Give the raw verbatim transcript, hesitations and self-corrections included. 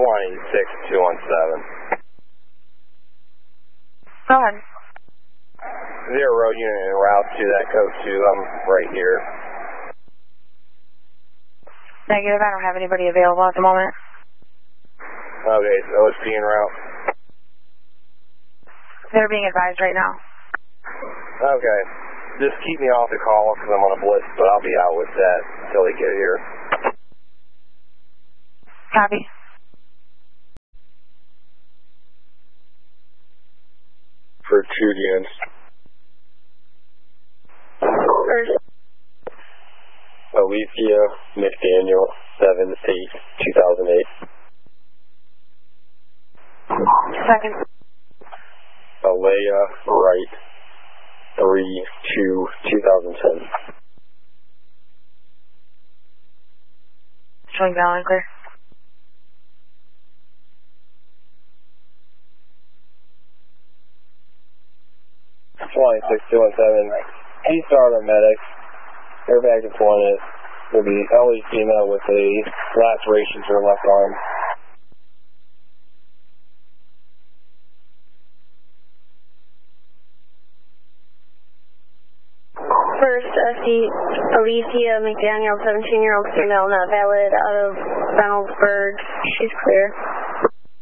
twenty-six two one seven. Go ahead. Zero road unit en route to that code two. I'm right here. Negative. I don't have anybody available at the moment. Okay, so O S P en route. They're being advised right now. Okay. Just keep me off the call because I'm on a blitz, but I'll be out with that until they get here. Copy. For two units. First. Alicia McDaniel, seven eight two thousand eight. Second. Alea Wright, three two two thousand ten. Showing valid and clear. twenty-six two one seven. Please start our medics. Airbag deployment will be L E female with a laceration to her left arm. First, I see Alicia McDaniel, seventeen-year-old female, not valid, out of Reynoldsburg. She's clear.